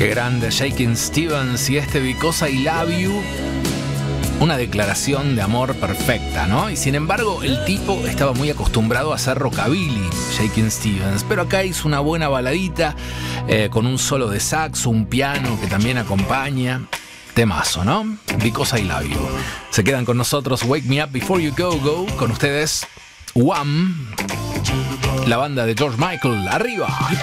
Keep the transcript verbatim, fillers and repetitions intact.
Qué grande Shakin' Stevens y este Because I Love You. Una declaración de amor perfecta, ¿no? Y sin embargo, el tipo estaba muy acostumbrado a hacer rockabilly, Shakin' Stevens. Pero acá hizo una buena baladita eh, con un solo de saxo, un piano que también acompaña. Temazo, ¿no? Because I Love You. Se quedan con nosotros, Wake Me Up Before You Go Go. Con ustedes, Wham, la banda de George Michael. Arriba.